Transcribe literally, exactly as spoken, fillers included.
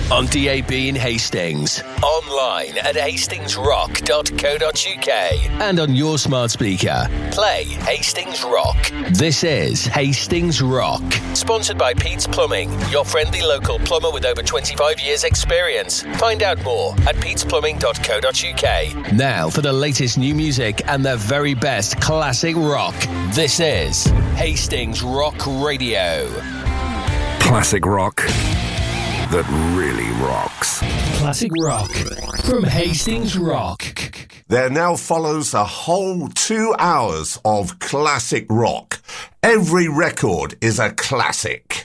On D A B in Hastings, online at hastings rock dot co dot uk, and on your smart speaker. Play Hastings Rock. This is Hastings Rock. Sponsored by Pete's Plumbing, your friendly local plumber with over twenty-five years experience. Find out more at petes plumbing dot co dot uk. Now for the latest new music and the very best classic rock. This is Hastings Rock Radio. Classic rock that really rocks. Classic rock from Hastings Rock. There now follows a whole two hours of classic rock. Every record is a classic.